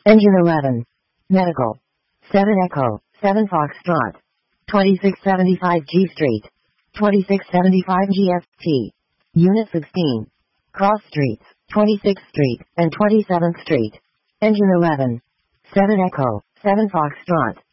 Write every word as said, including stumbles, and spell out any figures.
Engine eleven. Medical. seven Echo, seven Foxtrot. twenty-six seventy-five G Street. twenty-six seventy-five G S T. Unit sixteen. Cross Streets, twenty-sixth Street and twenty-seventh Street. Engine eleven. seven Echo, seven Foxtrot.